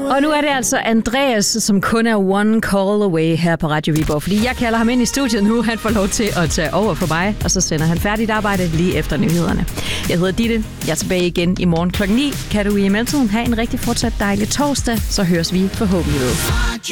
Og nu er det altså Andreas, som kun er one call away her på Radio Viborg. Fordi jeg kalder ham ind i studiet nu. Han får lov til at tage over for mig, og så sender han færdigt arbejde lige efter nyhederne. Jeg hedder Ditte. Jeg er tilbage igen i morgen kl. 9. Kan du i mellemtiden have en rigtig fortsat dejlig torsdag, så høres vi forhåbentlig ved.